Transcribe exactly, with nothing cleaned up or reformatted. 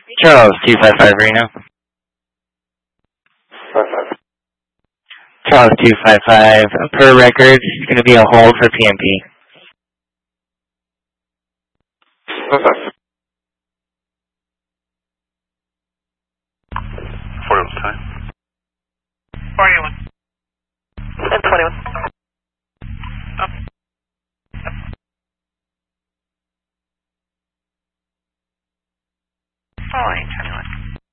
Charles, two five five Reno. Five five. Charles, two five five. Per records, it's going to be a hold for P M P. Five five.